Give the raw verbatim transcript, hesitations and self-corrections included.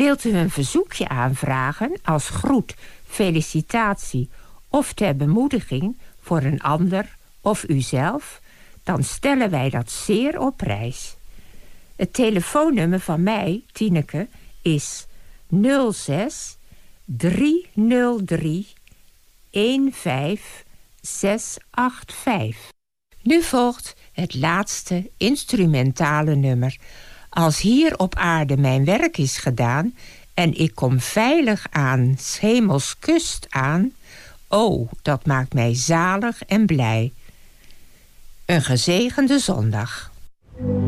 Wilt u een verzoekje aanvragen als groet, felicitatie of ter bemoediging voor een ander of uzelf? Dan stellen wij dat zeer op prijs. Het telefoonnummer van mij, Tineke, is nul zes drie nul drie een vijf zes acht vijf. Nu volgt het laatste instrumentale nummer. Als hier op aarde mijn werk is gedaan en ik kom veilig aan 's hemels kust aan, oh, dat maakt mij zalig en blij. Een gezegende zondag.